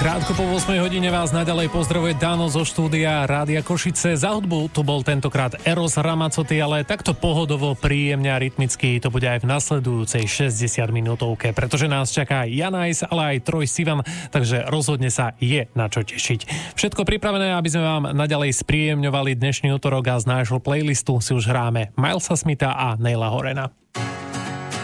Krátko po 8 hodine vás naďalej pozdravuje Dano zo štúdia Rádia Košice. Za hudbu tu bol tentokrát Eros Ramazzotti, ale takto pohodovo, príjemne a rytmicky to bude aj v nasledujúcej 60 minútovke, pretože nás čaká Janajs, ale aj Troj Sivan, takže rozhodne sa je na čo tešiť. Všetko pripravené, aby sme vám naďalej spríjemňovali dnešný utorok a z nášho playlistu si už hráme Milesa Smitha a Neila Horena.